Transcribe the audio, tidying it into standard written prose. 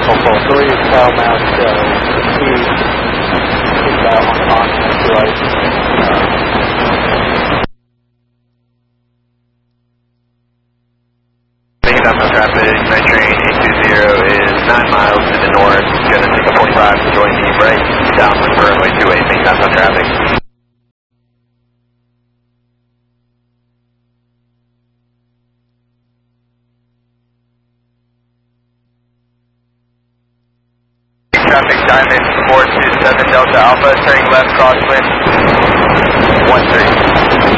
3 tail mount speed. Keep that one on the right. Making up no traffic, night train 820 is 9 miles to the north, gonna take a 45 to join the right, down to runway 28, making up no traffic. Traffic Diamond 427 Delta Alpha, turning left crosswind 13.